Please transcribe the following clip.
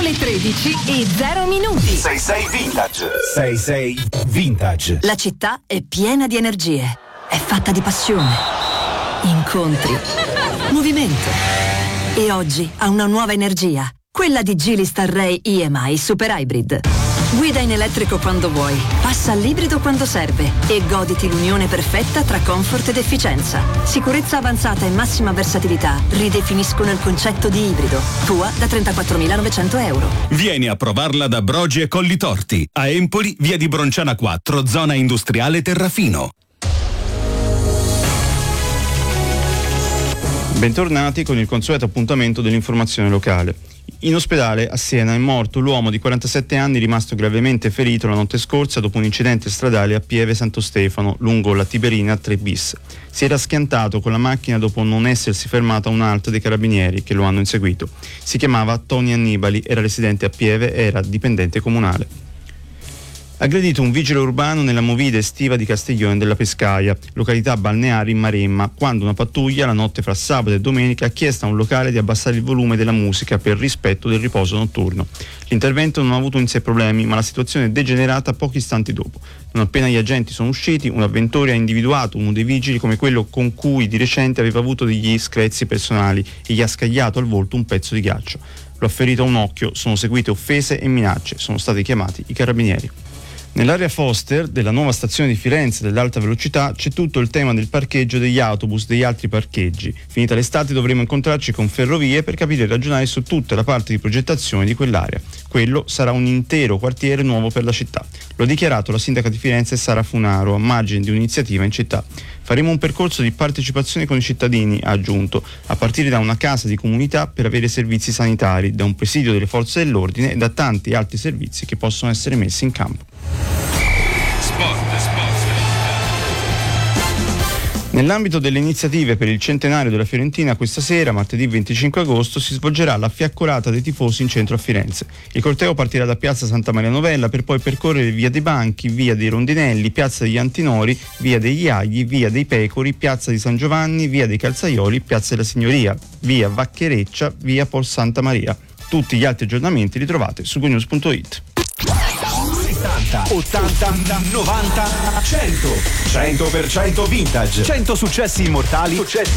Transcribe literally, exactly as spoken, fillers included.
le tredici e zero minuti. sei sei Vintage. sei sei Vintage. La città è piena di energie. È fatta di passione, incontri, movimento. E oggi ha una nuova energia. Quella di Geely Starray E M I Super Hybrid. Guida in elettrico quando vuoi, passa all'ibrido quando serve e goditi l'unione perfetta tra comfort ed efficienza. Sicurezza avanzata e massima versatilità ridefiniscono il concetto di ibrido. Tua da trentaquattromilanovecento euro. Vieni a provarla da Brogi e Collitorti. A Empoli, via di Bronciana quattro, zona industriale Terrafino. Bentornati con il consueto appuntamento dell'informazione locale. In ospedale a Siena è morto l'uomo di quarantasette anni rimasto gravemente ferito la notte scorsa dopo un incidente stradale a Pieve Santo Stefano, lungo la Tiberina tre bis. Si era schiantato con la macchina dopo non essersi fermato a un'alta dei carabinieri che lo hanno inseguito. Si chiamava Tony Annibali, era residente a Pieve e era dipendente comunale. Aggredito un vigile urbano nella movida estiva di Castiglione della Pescaia, località balneare in Maremma, quando una pattuglia la notte fra sabato e domenica ha chiesto a un locale di abbassare il volume della musica per rispetto del riposo notturno. L'intervento non ha avuto in sé problemi, ma la situazione è degenerata pochi istanti dopo. Non appena gli agenti sono usciti, un avventore ha individuato uno dei vigili come quello con cui di recente aveva avuto degli screzi personali e gli ha scagliato al volto un pezzo di ghiaccio. Lo ha ferito a un occhio, sono seguite offese e minacce, sono stati chiamati i carabinieri. Nell'area Foster della nuova stazione di Firenze dell'alta velocità c'è tutto il tema del parcheggio degli autobus, degli altri parcheggi. Finita l'estate dovremo incontrarci con Ferrovie per capire e ragionare su tutta la parte di progettazione di quell'area. Quello sarà un intero quartiere nuovo per la città. Lo ha dichiarato la sindaca di Firenze Sara Funaro a margine di un'iniziativa in città. Faremo un percorso di partecipazione con i cittadini, ha aggiunto, a partire da una casa di comunità per avere servizi sanitari, da un presidio delle forze dell'ordine e da tanti altri servizi che possono essere messi in campo. Sport, sport. Nell'ambito delle iniziative per il centenario della Fiorentina, questa sera, martedì venticinque agosto, si svolgerà la fiaccolata dei tifosi in centro a Firenze. Il corteo partirà da piazza Santa Maria Novella per poi percorrere via dei Banchi, via dei Rondinelli, piazza degli Antinori, via degli Agli, via dei Pecori, piazza di San Giovanni, via dei Calzaioli, piazza della Signoria, via Vacchereccia, via Por Santa Maria. Tutti gli altri aggiornamenti li trovate su gonews punto it. settanta, ottanta, novanta, cento. cento per cento Vintage. cento successi immortali. Successi